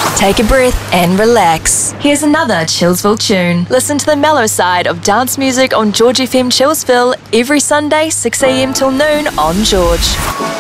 Take a breath and relax. Here's another Chillsville tune. Listen to the mellow side of dance music on George FM Chillsville every Sunday 6 a.m. till noon on George.